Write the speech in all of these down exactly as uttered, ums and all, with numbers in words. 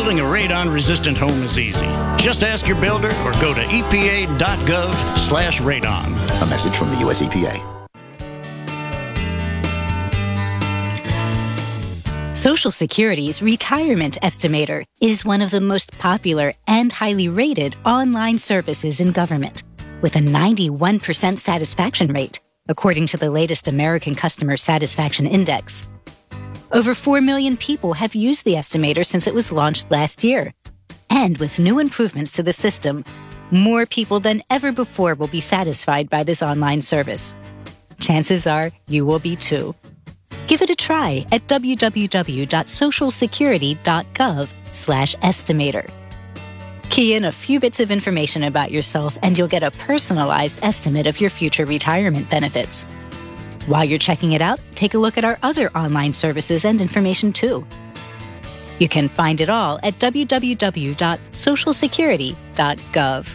Building a radon-resistant home is easy. Just ask your builder or go to epa.gov slash radon. A message from the U S E P A. Social Security's Retirement Estimator is one of the most popular and highly rated online services in government, with a ninety-one percent satisfaction rate, according to the latest American Customer Satisfaction Index. Over four million people have used the estimator since it was launched last year. And with new improvements to the system, more people than ever before will be satisfied by this online service. Chances are you will be too. Give it a try at www.socialsecurity.gov slash estimator. Key in a few bits of information about yourself and you'll get a personalized estimate of your future retirement benefits. While you're checking it out, take a look at our other online services and information too. You can find it all at www dot social security dot gov.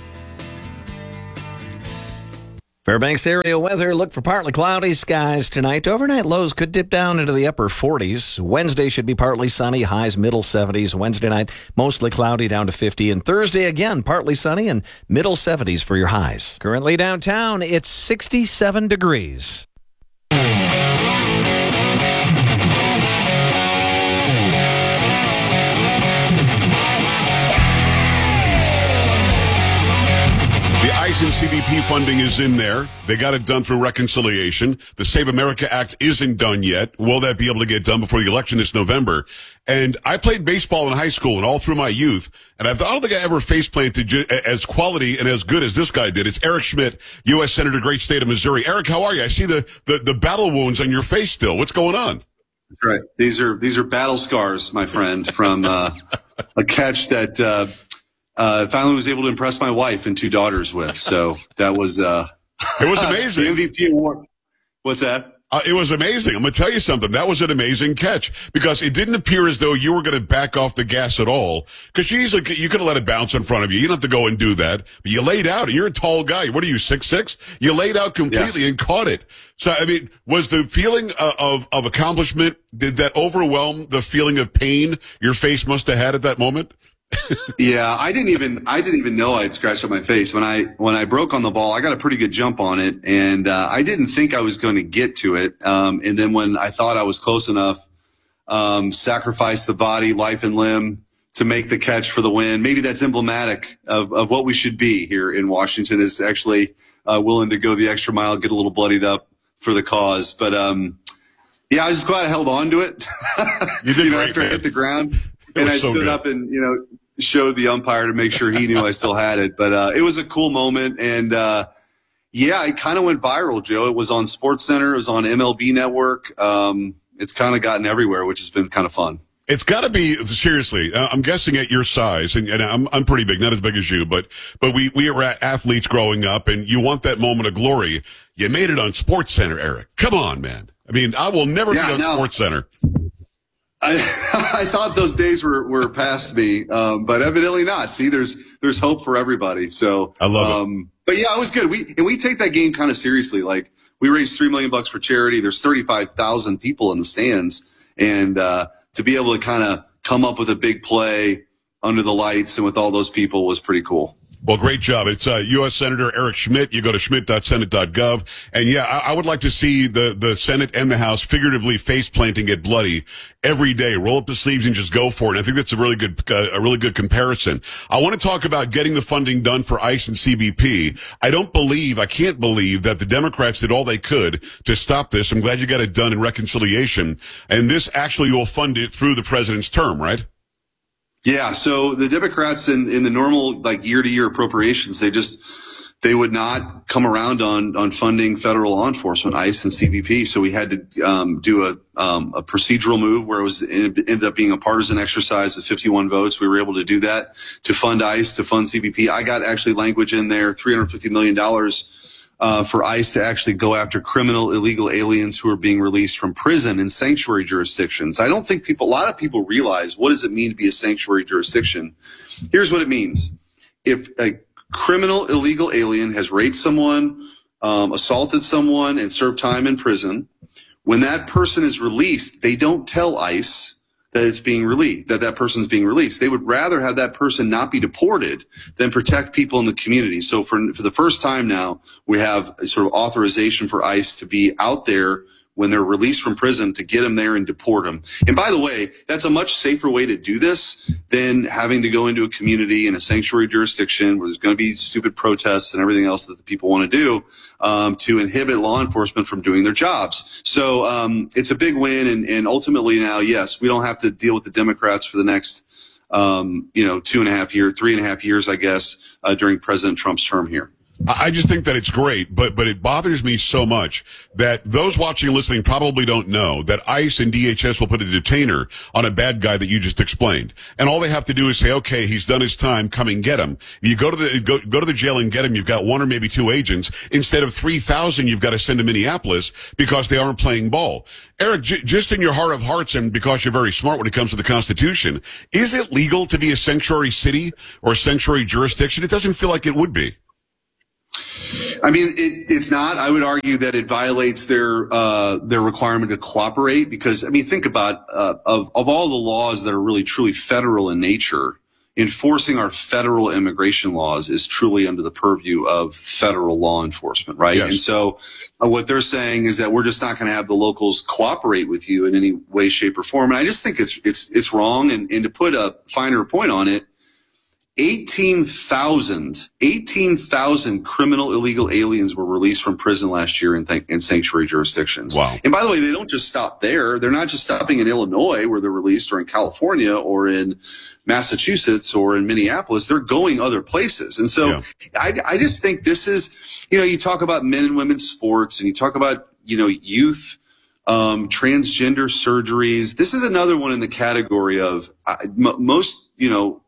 Fairbanks area weather. Look for partly cloudy skies tonight. Overnight lows could dip down into the upper forties. Wednesday should be partly sunny, highs middle seventies. Wednesday night, mostly cloudy down to fifty. And Thursday, again, partly sunny and middle seventies for your highs. Currently downtown, it's sixty-seven degrees. ICE and C B P funding is in there. They got it done through reconciliation. The Save America Act isn't done yet. Will that be able to get done before the election this November? And I played baseball in high school and all through my youth, and I don't think I ever face-planted as quality and as good as this guy did. It's Eric Schmidt, U S Senator, great state of Missouri. Eric, how are you? I see the, the, the battle wounds on your face still. What's going on? That's right. These are these are battle scars, my friend, from uh, a catch that uh, uh, finally was able to impress my wife and two daughters with. So that was uh, it was amazing. The M V P award. What's that? Uh, it was amazing. I'm going to tell you something. That was an amazing catch because it didn't appear as though you were going to back off the gas at all. Because you easily, you could have let it bounce in front of you. You don't have to go and do that. But you laid out, and you're a tall guy. What are you, six six? You laid out completely yeah. and caught it. So, I mean, was the feeling of, of, of accomplishment, did that overwhelm the feeling of pain your face must have had at that moment? Yeah, I didn't even I didn't even know I had scratched up my face when I when I broke on the ball. I got a pretty good jump on it, and uh, I didn't think I was going to get to it. Um, and then when I thought I was close enough, um, sacrificed the body, life and limb to make the catch for the win. Maybe that's emblematic of, of what we should be here in Washington, is actually uh, willing to go the extra mile, get a little bloodied up for the cause. But um, yeah, I was just glad I held on to it. You did you know, great, after man. I hit the ground, and I so stood good. up and you know. showed the umpire to make sure he knew I still had it. But uh, it was a cool moment. And, uh, yeah, it kind of went viral, Joe. It was on SportsCenter. It was on M L B Network. Um, it's kind of gotten everywhere, which has been kind of fun. It's got to be, seriously, uh, I'm guessing at your size, and, and I'm I'm pretty big, not as big as you, but but we, we were athletes growing up, and you want that moment of glory. You made it on SportsCenter, Eric. Come on, man. I mean, I will never yeah, be on no. SportsCenter. I, I thought those days were, were past me, um, but evidently not. See, there's there's hope for everybody. So I love um, it. But yeah, it was good. We and we take that game kind of seriously. Like we raised three million bucks for charity. There's thirty-five thousand people in the stands, and uh, to be able to kind of come up with a big play under the lights and with all those people was pretty cool. Well, great job. It's uh, U S Senator Eric Schmidt. You go to schmidt dot senate dot gov. And, yeah, I, I would like to see the, the Senate and the House figuratively face-planting it bloody every day. Roll up the sleeves and just go for it. And I think that's a really good uh, a really good comparison. I want to talk about getting the funding done for ICE and C B P. I don't believe, I can't believe that the Democrats did all they could to stop this. I'm glad you got it done in reconciliation. And this actually will fund it through the president's term, right? Yeah, so the Democrats in, in the normal like year to year appropriations, they just they would not come around on on funding federal law enforcement, ICE and C B P. So we had to um, do a um, a procedural move where it was it ended up being a partisan exercise of fifty-one votes. We were able to do that to fund ICE, to fund C B P. I got actually language in there, three hundred fifty million dollars. Uh, for ICE to actually go after criminal illegal aliens who are being released from prison in sanctuary jurisdictions. I don't think people, a lot of people realize what does it mean to be a sanctuary jurisdiction. Here's what it means. If a criminal illegal alien has raped someone, um, assaulted someone, and served time in prison, when that person is released, they don't tell ICE that it's being released, that that person's being released. They would rather have that person not be deported than protect people in the community. So for, for the first time now, we have a sort of authorization for ICE to be out there when they're released from prison to get them there and deport them. And by the way, that's a much safer way to do this than having to go into a community in a sanctuary jurisdiction where there's going to be stupid protests and everything else that the people want to do um, to inhibit law enforcement from doing their jobs. So um, it's a big win. And, and ultimately now, yes, we don't have to deal with the Democrats for the next, um, you know, two and a half years, three and a half years, I guess, uh, during President Trump's term here. I just think that it's great, but but it bothers me so much that those watching and listening probably don't know that ICE and D H S will put a detainer on a bad guy that you just explained, and all they have to do is say, "Okay, he's done his time. Come and get him." You go to the go go to the jail and get him. You've got one or maybe two agents instead of three thousand. You've got to send to Minneapolis because they aren't playing ball. Eric, j- just in your heart of hearts, and because you're very smart when it comes to the Constitution, is it legal to be a sanctuary city or a sanctuary jurisdiction? It doesn't feel like it would be. I mean, it, it's not. I would argue that it violates their uh, their requirement to cooperate because, I mean, think about uh, of of all the laws that are really truly federal in nature, enforcing our federal immigration laws is truly under the purview of federal law enforcement, right? Yes. And so uh, what they're saying is that we're just not going to have the locals cooperate with you in any way, shape, or form. And I just think it's it's it's wrong. And, and to put a finer point on it, eighteen thousand, eighteen thousand criminal illegal aliens were released from prison last year in, th- in sanctuary jurisdictions. Wow. And by the way, they don't just stop there. They're not just stopping in Illinois where they're released, or in California, or in Massachusetts, or in Minneapolis. They're going other places. And so Yeah. I, I just think this is, you know, you talk about men and women's sports, and you talk about, you know, youth, um, transgender surgeries. This is another one in the category of uh, m- most, you know,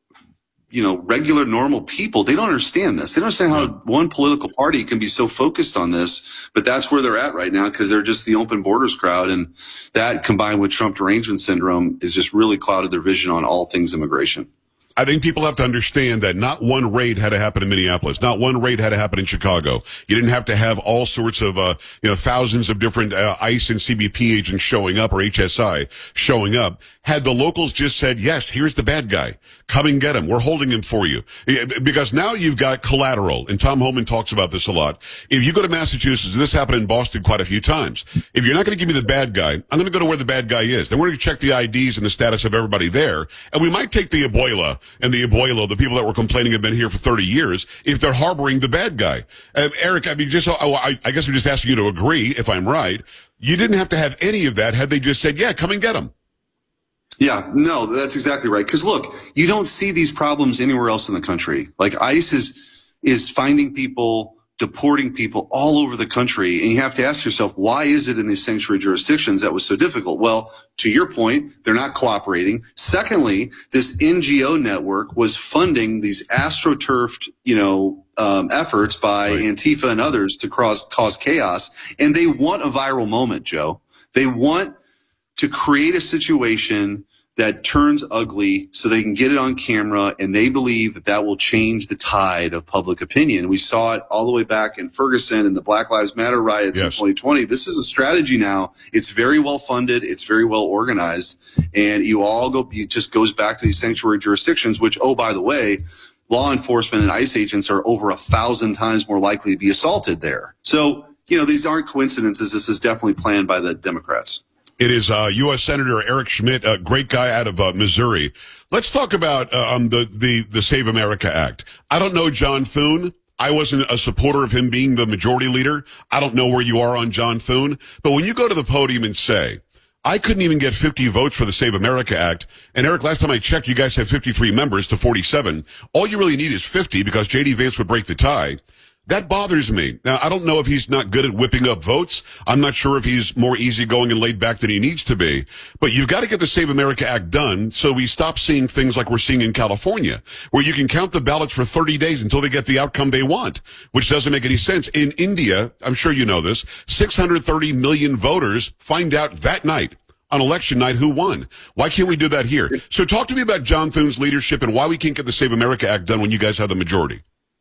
you know, regular, normal people, they don't understand this. They don't understand how one political party can be so focused on this, but that's where they're at right now because they're just the open borders crowd. And that combined with Trump derangement syndrome is just really clouded their vision on all things immigration. I think people have to understand that not one raid had to happen in Minneapolis. Not one raid had to happen in Chicago. You didn't have to have all sorts of, uh, you know, thousands of different uh, ICE and C B P agents showing up, or H S I showing up. Had the locals just said, yes, here's the bad guy. Come and get him. We're holding him for you. Because now you've got collateral, and Tom Homan talks about this a lot. If you go to Massachusetts, and this happened in Boston quite a few times, if you're not going to give me the bad guy, I'm going to go to where the bad guy is. Then we're going to check the I Ds and the status of everybody there, and we might take the abuela and the abuelo, the people that were complaining have been here for thirty years, if they're harboring the bad guy. Uh, Eric, I mean, just oh, I, I guess I'm just asking you to agree, if I'm right. You didn't have to have any of that had they just said, yeah, come and get him. Yeah, no, that's exactly right. Because look, you don't see these problems anywhere else in the country. Like ICE is is finding people, deporting people all over the country, and you have to ask yourself, why is it in these sanctuary jurisdictions that was so difficult? Well, to your point, they're not cooperating. Secondly, this N G O network was funding these astroturfed, you know, um, efforts by right. Antifa and others to cause cause chaos, and they want a viral moment, Joe. They want to create a situation that turns ugly so they can get it on camera, and they believe that that will change the tide of public opinion. We saw it all the way back in Ferguson and the Black Lives Matter riots yes. in twenty twenty. This is a strategy now. It's very well funded. It's very well organized. And you all go, it just goes back to these sanctuary jurisdictions, which, oh, by the way, law enforcement and ICE agents are over a thousand times more likely to be assaulted there. So, you know, these aren't coincidences. This is definitely planned by the Democrats. It is uh, U S Senator Eric Schmitt, a great guy out of uh, Missouri. Let's talk about uh, um, the, the, the Save America Act. I don't know John Thune. I wasn't a supporter of him being the majority leader. I don't know where you are on John Thune. But when you go to the podium and say, I couldn't even get fifty votes for the Save America Act, and Eric, last time I checked, you guys have fifty-three members to forty-seven. All you really need is fifty because J D Vance would break the tie. That bothers me. Now, I don't know if he's not good at whipping up votes. I'm not sure if he's more easygoing and laid back than he needs to be. But you've got to get the Save America Act done so we stop seeing things like we're seeing in California, where you can count the ballots for thirty days until they get the outcome they want, which doesn't make any sense. In India, I'm sure you know this, six hundred thirty million voters find out that night, on election night, who won. Why can't we do that here? So talk to me about John Thune's leadership and why we can't get the Save America Act done when you guys have the majority.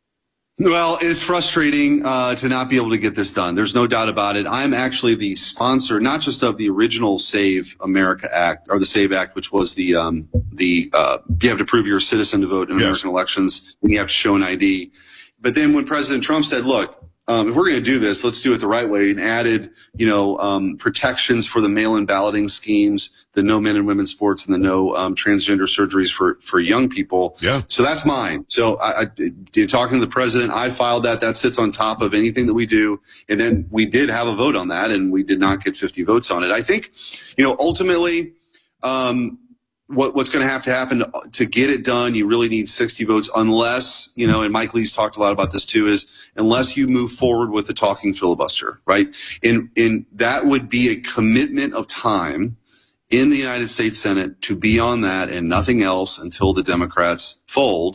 Well, it's frustrating uh, to not be able to get this done. There's no doubt about it. I'm actually the sponsor, not just of the original Save America Act, or the SAVE Act, which was the um, the uh, you have to prove you're a citizen to vote in Yes. American elections, and you have to show an I D. But then when President Trump said, "Look, um, if we're going to do this, let's do it the right way," and added, you know, um, protections for the mail-in balloting schemes, the no men and women sports, and the no um, transgender surgeries for, for young people. Yeah. So that's mine. So I, I, talking to the president, I filed that. That sits on top of anything that we do. And then we did have a vote on that, and we did not get fifty votes on it. I think, you know, ultimately, um, what, what's going to have to happen to, to get it done, you really need sixty votes, unless, you know, and Mike Lee's talked a lot about this too, is unless you move forward with the talking filibuster, right? And, and that would be a commitment of time in the United States Senate to be on that and nothing else until the Democrats fold.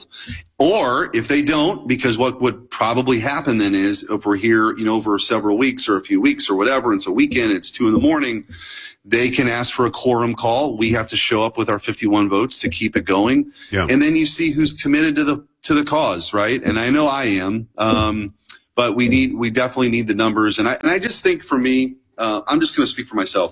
Or if they don't, because what would probably happen then is if we're here, you know, over several weeks or a few weeks or whatever, and it's a weekend, it's two in the morning, they can ask for a quorum call. We have to show up with our fifty-one votes to keep it going. Yeah. And then you see who's committed to the, to the cause, right? And I know I am. Um, but we need, we definitely need the numbers. And I, and I just think for me, uh, I'm just going to speak for myself.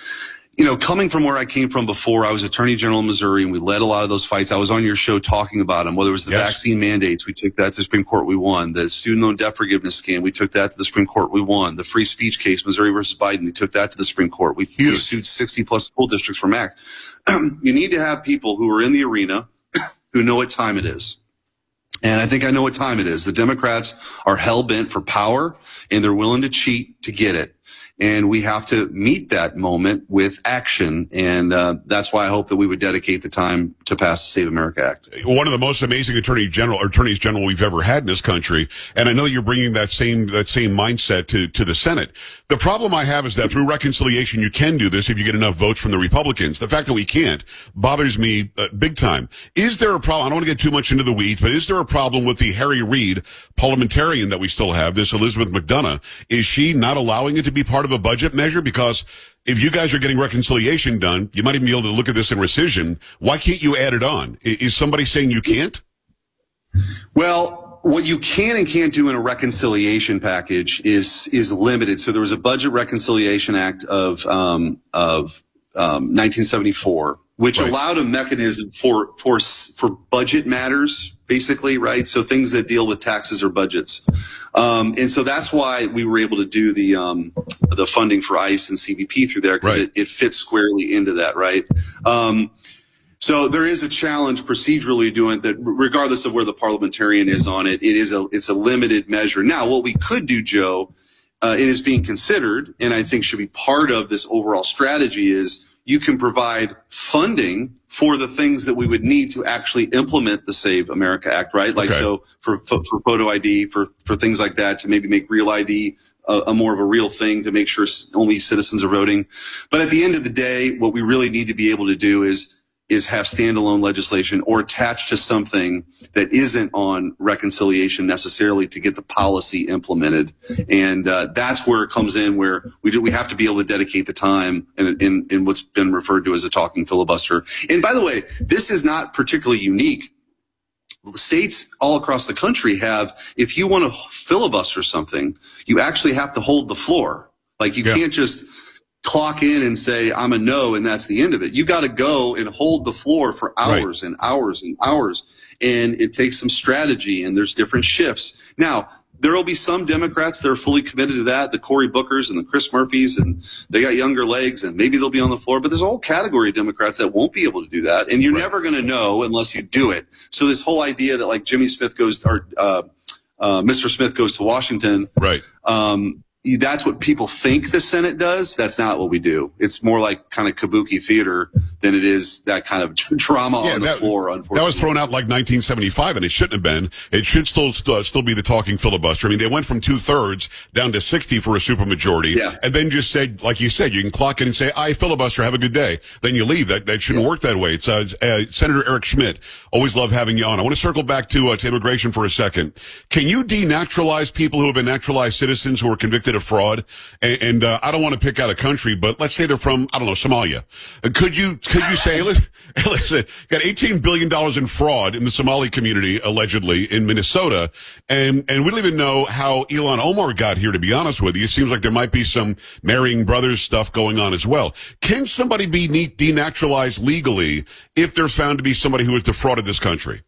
You know, coming from where I came from before, I was Attorney General in Missouri, and we led a lot of those fights. I was on your show talking about them, whether it was the Yes. vaccine mandates, we took that to the Supreme Court, we won. The student loan debt forgiveness scam, we took that to the Supreme Court, we won. The free speech case, Missouri versus Biden, we took that to the Supreme Court. We, we sued sixty plus school districts for MAC. You need to have people who are in the arena who know what time it is. And I think I know what time it is. The Democrats are hell-bent for power, and they're willing to cheat to get it. And we have to meet that moment with action. And uh, that's why I hope that we would dedicate the time to pass the Save America Act. One of the most amazing attorney general or attorneys general we've ever had in this country. And I know you're bringing that same, that same mindset to, to the Senate. The problem I have is that through reconciliation, you can do this if you get enough votes from the Republicans. The fact that we can't bothers me uh, big time. Is there a problem? I don't want to get too much into the weeds, but is there a problem with the Harry Reid parliamentarian that we still have, this Elizabeth McDonough? Is she not allowing it to be part of a budget measure? Because if you guys are getting reconciliation done, you might even be able to look at this in rescission. Why can't you add it on? Is somebody saying you can't? Well, what you can and can't do in a reconciliation package is is limited. So there was a Budget Reconciliation Act of um, of um, nineteen seventy-four, which Right. allowed a mechanism for for for budget matters, basically, right? So things that deal with taxes or budgets. Um, and so that's why we were able to do the um, the funding for ICE and C B P through there, because Right. it, it fits squarely into that, right? Um, so there is a challenge procedurally doing that, regardless of where the parliamentarian is on it. It is a it's a limited measure. Now, what we could do, Joe, uh, it is being considered, and I think should be part of this overall strategy, is you can provide funding for the things that we would need to actually implement the Save America Act, right? Like, Okay. so for, for, for photo I D, for, for things like that, to maybe make real I D a, a more of a real thing, to make sure only citizens are voting. But at the end of the day, what we really need to be able to do is, is have standalone legislation or attached to something that isn't on reconciliation necessarily to get the policy implemented. And uh, that's where it comes in, where we do, we have to be able to dedicate the time in, in, in what's been referred to as a talking filibuster. And by the way, this is not particularly unique. States all across the country have, if you want to filibuster something, you actually have to hold the floor. Like, you Yeah. can't just clock in and say, I'm a no, and that's the end of it. You got to go and hold the floor for hours and hours and hours. And it takes some strategy, and there's different shifts. Now, there will be some Democrats that are fully committed to that, the Cory Bookers and the Chris Murphys, and they got younger legs, and maybe they'll be on the floor. But there's a whole category of Democrats that won't be able to do that. And you're Right. never going to know unless you do it. So this whole idea that, like, Jimmy Smith goes, or uh, uh, Mister Smith goes to Washington, Right. um, that's what people think the Senate does. That's not what we do. It's more like kind of kabuki theater than it is that kind of drama Yeah, on the that- floor, unfortunately. That was thrown out like nineteen seventy-five, and it shouldn't have been. It should still still, still be the talking filibuster. I mean, they went from two thirds down to sixty for a supermajority, Yeah. and then just said, like you said, you can clock in and say, "I filibuster, have a good day." Then you leave. That that shouldn't work that way. It's uh, uh, Senator Eric Schmitt. Always love having you on. I want to circle back to uh, to immigration for a second. Can you denaturalize people who have been naturalized citizens who were convicted convicted of fraud, and, and uh, I don't want to pick out a country, but let's say they're from, I don't know, Somalia. Uh, could you could you say, listen, listen, got eighteen billion dollars in fraud in the Somali community, allegedly, in Minnesota, and, and we don't even know how Ilhan Omar got here, to be honest with you. It seems like there might be some marrying brothers stuff going on as well. Can somebody be denaturalized legally if they're found to be somebody who has defrauded this country?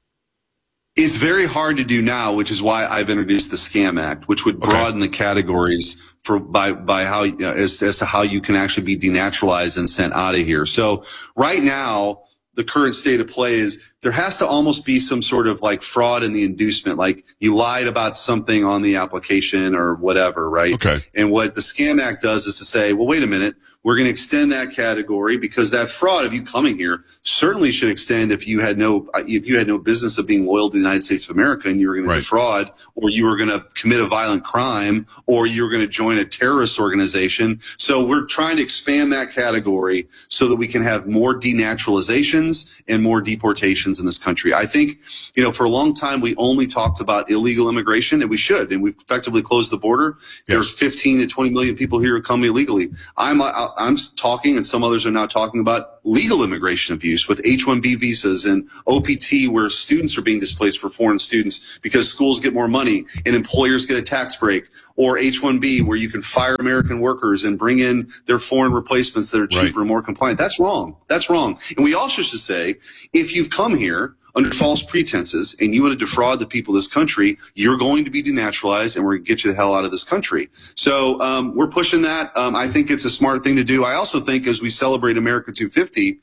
It's very hard to do now, which is why I've introduced the Scam Act, which would broaden okay. the categories for by by how uh, as as to how you can actually be denaturalized and sent out of here. So right now, the current state of play is there has to almost be some sort of like fraud in the inducement, like you lied about something on the application or whatever, right? Okay. And what the Scam Act does is to say, well, wait a minute. We're going to extend that category because that fraud of you coming here certainly should extend if you had no if you had no business of being loyal to the United States of America and you were going right. to defraud, or you were going to commit a violent crime, or you were going to join a terrorist organization. So we're trying to expand that category so that we can have more denaturalizations and more deportations in this country. I think, you know, for a long time we only talked about illegal immigration, and we should, and we've effectively closed the border. Yes. There's fifteen to twenty million people here who come illegally. I'm I'm talking, and some others are now talking about legal immigration abuse with H one B visas and O P T, where students are being displaced for foreign students because schools get more money and employers get a tax break, or H one B, where you can fire American workers and bring in their foreign replacements that are cheaper right. and more compliant. That's wrong. That's wrong. And we also should say, if you've come here under false pretenses and you want to defraud the people of this country, you're going to be denaturalized, and we're going to get you the hell out of this country. So um, we're pushing that. Um, I think it's a smart thing to do. I also think as we celebrate America two fifty,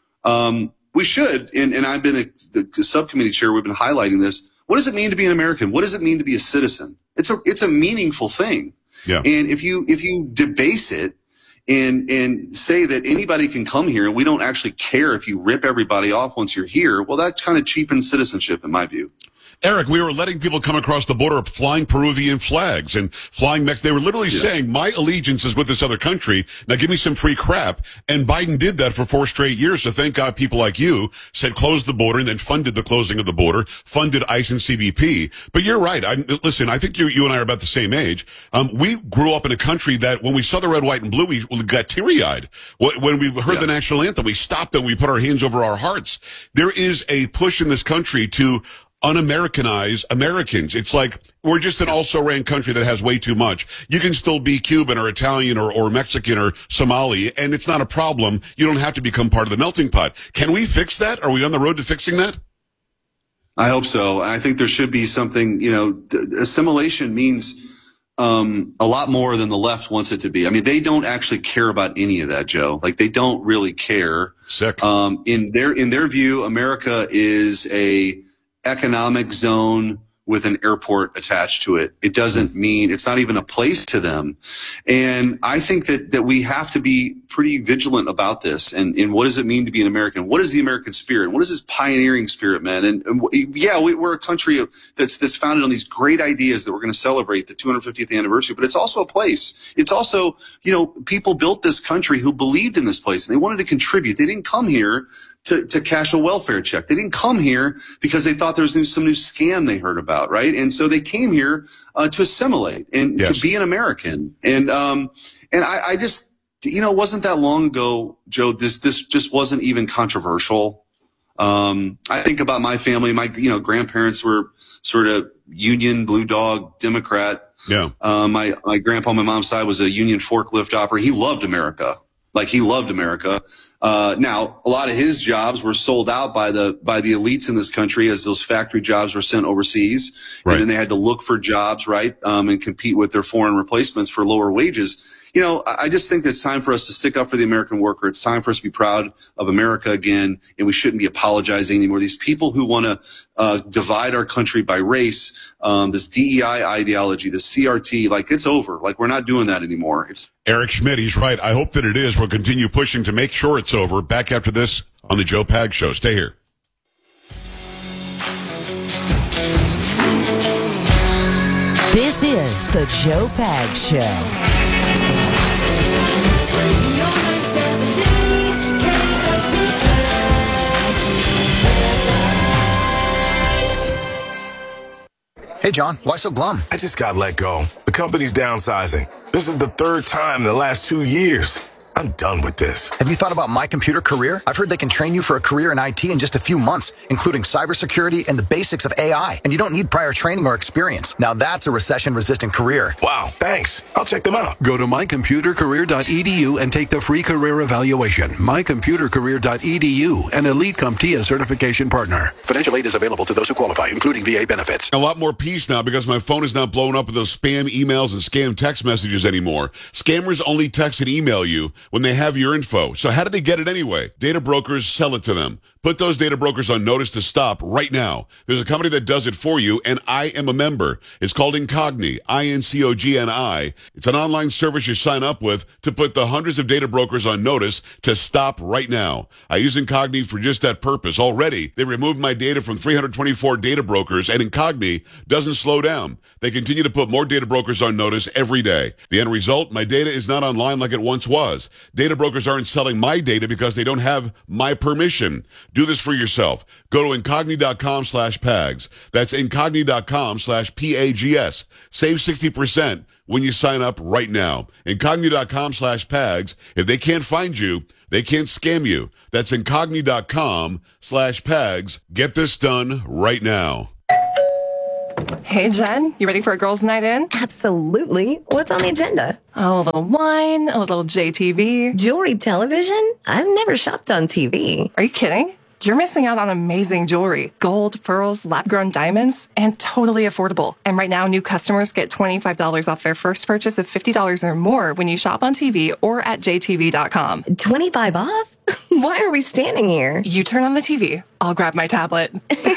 um, we should, and, and I've been a the, the subcommittee chair, we've been highlighting this. What does it mean to be an American? What does it mean to be a citizen? It's a it's a meaningful thing. Yeah. And if you if you debase it, And and say that anybody can come here and we don't actually care if you rip everybody off once you're here, well, that kind of cheapens citizenship in my view. Eric, we were letting people come across the border flying Peruvian flags and flying Mex. They were literally yeah. saying, my allegiance is with this other country. Now give me some free crap. And Biden did that for four straight years. So thank God people like you said close the border and then funded the closing of the border, funded ICE and C B P. But you're right. I, listen, I think you, you and I are about the same age. Um, we grew up in a country that when we saw the red, white, and blue, we got teary-eyed. When we heard yeah. the national anthem, we stopped and we put our hands over our hearts. There is a push in this country to un-Americanize Americans. It's like we're just an also-ran country that has way too much. You can still be Cuban or Italian or, or Mexican or Somali, and it's not a problem. You don't have to become part of the melting pot. Can we fix that? Are we on the road to fixing that? I hope so. I think there should be something, you know, assimilation means um, a lot more than the left wants it to be. I mean, they don't actually care about any of that, Joe. Like, they don't really care. Sick. Um, in their, in their view, America is a economic zone with an airport attached to it. It doesn't mean, it's not even a place to them. And I think that, that we have to be pretty vigilant about this. And, and what does it mean to be an American? What is the American spirit? What is this pioneering spirit, man? And, and yeah, we, we're a country of, that's, that's founded on these great ideas that we're going to celebrate the two hundred fiftieth anniversary, but it's also a place. It's also, you know, people built this country who believed in this place and they wanted to contribute. They didn't come here to, to cash a welfare check. They didn't come here because they thought there was some new scam they heard about, right? And so they came here uh, to assimilate and yes. to be an American. And um, and I, I just, you know, it wasn't that long ago, Joe, this this just wasn't even controversial. Um, I think about my family. My, you know, grandparents were sort of Union, Blue Dog, Democrat. Yeah. Uh, my my grandpa on my mom's side was a Union forklift operator. He loved America. Like, he loved America. Uh, now, a lot of his jobs were sold out by the, by the elites in this country as those factory jobs were sent overseas. Right. And then they had to look for jobs, right? Um, and compete with their foreign replacements for lower wages. You know, I just think that it's time for us to stick up for the American worker. It's time for us to be proud of America again, and we shouldn't be apologizing anymore. These people who want to uh, divide our country by race, um, this D E I ideology, the C R T, like, it's over. Like, we're not doing that anymore. It's Eric Schmidt, he's right. I hope that it is. We'll continue pushing to make sure it's over. Back after this on the Joe Pag Show. Stay here. This is the Joe Pag Show. Hey, Hey, John, why so glum? I just got let go. The company's downsizing. This is the third time in the last two years. I'm done with this. Have you thought about My Computer Career? I've heard they can train you for a career in I T in just a few months, including cybersecurity and the basics of A I. And you don't need prior training or experience. Now that's a recession-resistant career. Wow, thanks. I'll check them out. Go to my computer career dot e d u and take the free career evaluation. my computer career dot e d u, an Elite CompTIA certification partner. Financial aid is available to those who qualify, including V A benefits. A lot more peace now because my phone is not blowing up with those spam emails and scam text messages anymore. Scammers only text and email you when they have your info. So how do they get it anyway? Data brokers sell it to them. Put those data brokers on notice to stop right now. There's a company that does it for you, and I am a member. It's called Incogni, I N C O G N I. It's an online service you sign up with to put the hundreds of data brokers on notice to stop right now. I use Incogni for just that purpose. Already, they removed my data from three hundred twenty-four data brokers, and Incogni doesn't slow down. They continue to put more data brokers on notice every day. The end result, my data is not online like it once was. Data brokers aren't selling my data because they don't have my permission. Do this for yourself. Go to Incogni.com slash PAGS. That's Incogni.com slash P A G S. Save sixty percent when you sign up right now. Incogni.com slash PAGS. If they can't find you, they can't scam you. That's Incogni.com slash PAGS. Get this done right now. Hey, Jen, you ready for a girls' night in? Absolutely. What's on the agenda? Oh, a little wine, a little J T V. Jewelry television? I've never shopped on T V. Are you kidding? You're missing out on amazing jewelry. Gold, pearls, lab-grown diamonds, and totally affordable. And right now, new customers get twenty-five dollars off their first purchase of fifty dollars or more when you shop on T V or at j t v dot com. twenty-five off? Why are we standing here? You turn on the T V. I'll grab my tablet.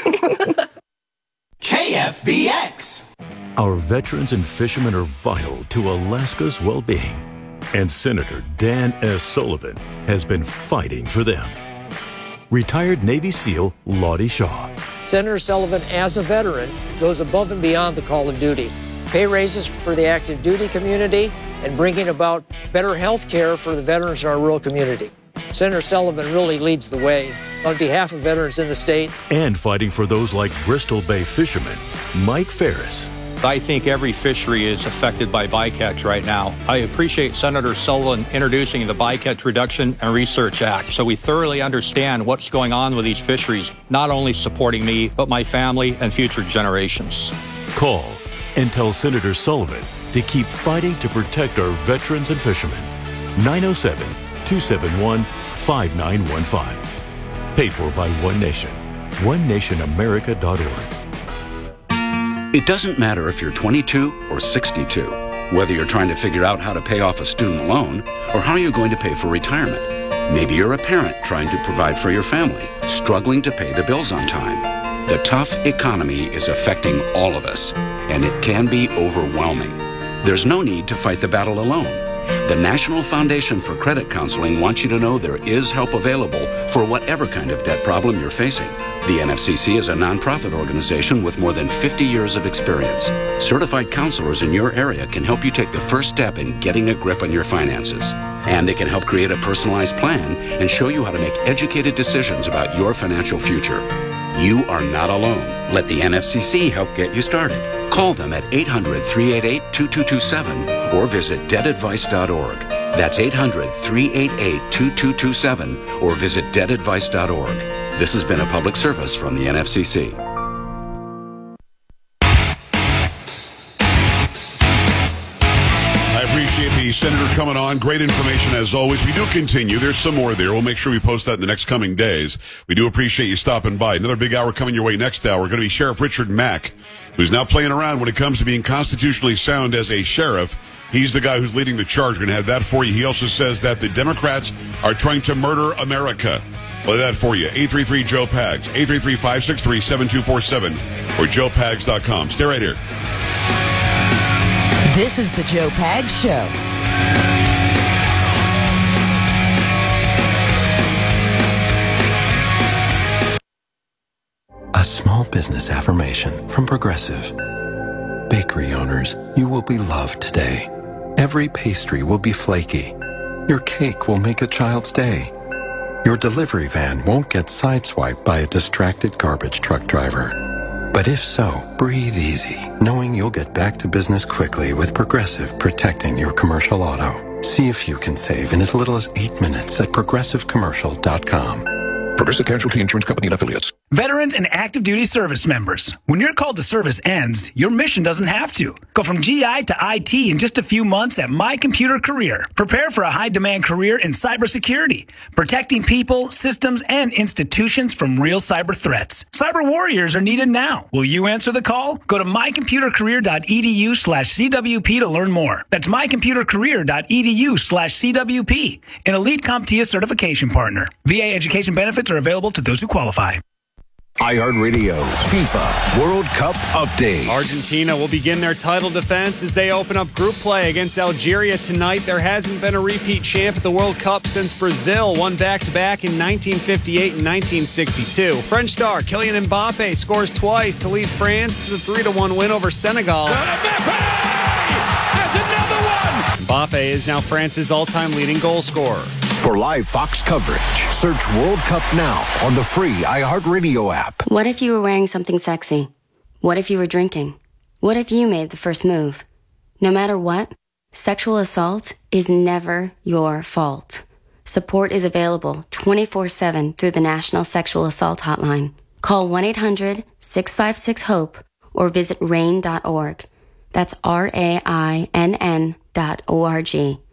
K F B X. Our veterans and fishermen are vital to Alaska's well-being, and Senator Dan S. Sullivan has been fighting for them. Retired Navy SEAL Lottie Shaw. Senator Sullivan, as a veteran, goes above and beyond the call of duty. Pay raises for the active duty community and bringing about better health care for the veterans in our rural community. Senator Sullivan really leads the way on behalf of veterans in the state. And fighting for those like Bristol Bay fisherman Mike Ferris. I think every fishery is affected by bycatch right now. I appreciate Senator Sullivan introducing the Bycatch Reduction and Research Act so we thoroughly understand what's going on with these fisheries, not only supporting me, but my family and future generations. Call and tell Senator Sullivan to keep fighting to protect our veterans and fishermen. nine oh seven, two seven one, five nine one five. Paid for by One Nation. one nation america dot org. It doesn't matter if you're twenty-two or sixty-two, whether you're trying to figure out how to pay off a student loan or how you're going to pay for retirement. Maybe you're a parent trying to provide for your family, struggling to pay the bills on time. The tough economy is affecting all of us, and it can be overwhelming. There's no need to fight the battle alone. The National Foundation for Credit Counseling wants you to know there is help available for whatever kind of debt problem you're facing. The N F C C is a nonprofit organization with more than fifty years of experience. Certified counselors in your area can help you take the first step in getting a grip on your finances. And they can help create a personalized plan and show you how to make educated decisions about your financial future. You are not alone. Let the N F C C help get you started. Call them at eight hundred, three eight eight, two two two seven or visit debt advice dot org. That's eight hundred, three eight eight, two two two seven or visit debt advice dot org. This has been a public service from the N F C C. I appreciate the senator coming on. Great information as always. We do continue. There's some more there. We'll make sure we post that in the next coming days. We do appreciate you stopping by. Another big hour coming your way next hour. We're going to be Sheriff Richard Mack, who's now playing around when it comes to being constitutionally sound as a sheriff. He's the guy who's leading the charge. We're going to have that for you. He also says that the Democrats are trying to murder America. Play that for you. eight three three, Joe Pags. eight three three, five six three, seven two four seven or joe pags dot com. Stay right here. This is the Joe Pags Show. A small business affirmation from Progressive. Bakery owners, you will be loved today. Every pastry will be flaky. Your cake will make a child's day. Your delivery van won't get sideswiped by a distracted garbage truck driver. But if so, breathe easy, knowing you'll get back to business quickly with Progressive protecting your commercial auto. See if you can save in as little as eight minutes at progressive commercial dot com. Progressive Casualty Insurance Company and Affiliates. Veterans and active duty service members, when your call to service ends, your mission doesn't have to. Go from G I to I T in just a few months at My Computer Career. Prepare for a high-demand career in cybersecurity, protecting people, systems, and institutions from real cyber threats. Cyber warriors are needed now. Will you answer the call? Go to my computer career dot e d u slash C W P to learn more. That's my computer career dot e d u slash C W P, an elite CompTIA certification partner. V A education benefits are available to those who qualify. iHeartRadio FIFA World Cup update. Argentina will begin their title defense as they open up group play against Algeria tonight. There hasn't been a repeat champ at the World Cup since Brazil won back-to-back in nineteen fifty-eight and nineteen sixty-two. French star Kylian Mbappe scores twice to lead France to the three to one win over Senegal. Has another one! Mbappe is now France's all-time leading goal scorer. For live Fox coverage, search World Cup now on the free iHeartRadio app. What if you were wearing something sexy? What if you were drinking? What if you made the first move? No matter what, sexual assault is never your fault. Support is available twenty-four seven through the National Sexual Assault Hotline. Call one eight hundred six five six HOPE or visit rain dot org. That's R A I N N dot O R G.